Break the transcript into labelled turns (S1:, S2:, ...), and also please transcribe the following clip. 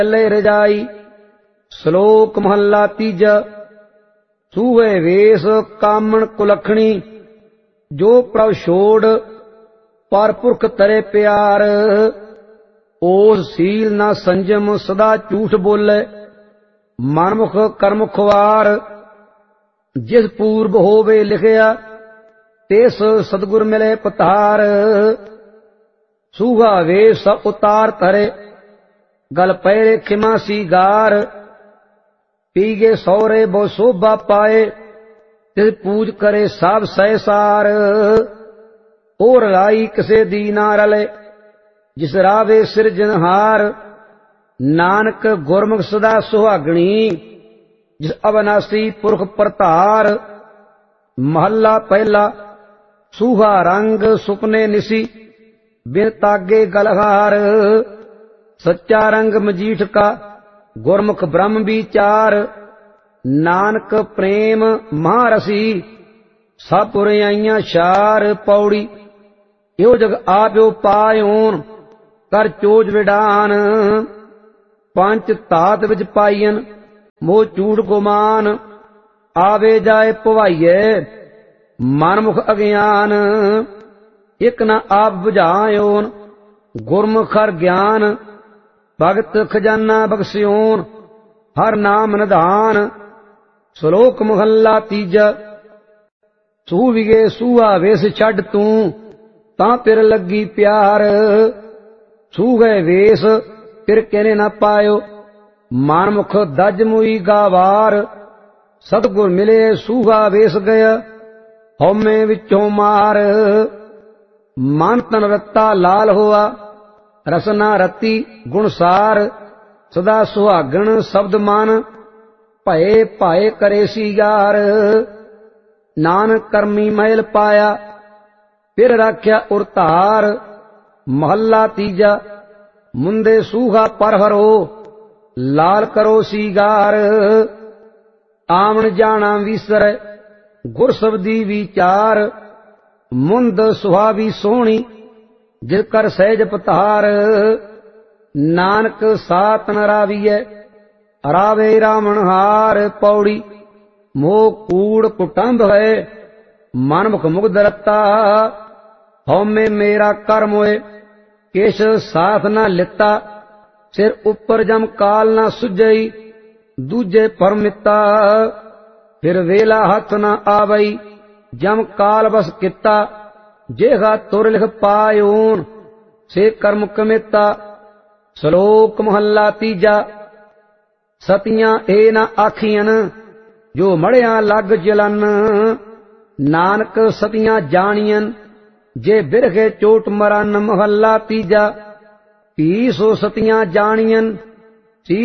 S1: ले रजाई। श्लोक महला तीजा। सूहे वेश कामण कुलखणी, जो प्रभ छोड़ पर पुरख तरे प्यार। ओस सील न संजम सदा झूठ बोले, मनमुख करमुख वार। जिस पूर्व होवे लिखिया, तेस सतगुर मिले पतार। सूहा वेश उतार धरे, गल पैरे खिमा सीगार। पीगे सौरे बहु शोभा पाए, तिस पूज करे सब सहसार। और लाई किसे दी ना रले, जिस रावे सिरजनहार। नानक गुरमुख सदा सुहागणी, जिस अविनाशी पुरख परतार। महला पहला। सूहा रंग सुपने निसी, बिन तागे गलहार। सच्चा रंग मजीठ का, गुरमुख ब्रह्म विचार। नानक प्रेम महारसी, सब पुरयाइयां शार। पौड़ी। यो जग आप्यो पायोन, कर चोज विडान। पंच धात विच पाईयन, मोह चूड़ गुमान। आवे जाए भवाइये, मनमुख अज्ञान। इक न आप बुझायोन, गुरमुख हर ज्ञान। भगत खजाना बख्स्योन, हर नाम निधान। श्लोक महला तीजा। सूविगे सूहा वेश छड़ तू, तां तिर लगी प्यार। सूहे वेश तिर कहने न पायो, मनमुख दज मुई गावार। सतगुर मिले सूहा वेश गया, हौमे विचों मार। मन तन रत्ता लाल होआ, रसना रती गुणसार। सदा सुहागण शब्द मन, भये भाए करे सिगार। नानक करमी महल पाया, फिर राख्या उरतार। महला तीजा। मुंदे सूहा पर हरो, लाल करो सीगार। आमन जाना विसर, गुर शब्दी विचार। मुंद सुहावी सोहनी, जिस कर सहज पतार। नानक सात न रावीए, रावे रावण हार। पौड़ी। मोह कूड़ कुटुंब है, मनमुख मुग्ध रता। हौमे मेरा कर्म होए, किश साथ न लिता। सिर उपर जम काल न सुझई, दूजे परमिता। फिर वेला हथ न आवई, जम काल बस किता। जेहा तुर लिख पायोन, से कर्म कमेता। श्लोक महला तीजा। सतियां ए न आखियन, जो मड़िया लग जलन। नानक सतियां जानियन, जे बिरखे चोट मरन। महला तीजा। पी सो सतियां जानियन,